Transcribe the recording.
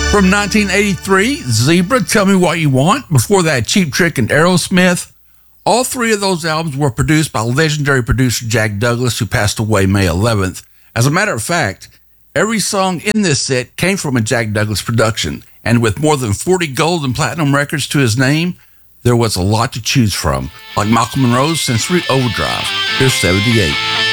From 1983, Zebra, Tell Me What You Want. Before that, Cheap Trick and Aerosmith. All three of those albums were produced by legendary producer Jack Douglas, who passed away May 11th. As a matter of fact, every song in this set came from a Jack Douglas production. And with more than 40 gold and platinum records to his name, there was a lot to choose from, like Malcolm Monroe's Sensory Overdrive. Here's 78.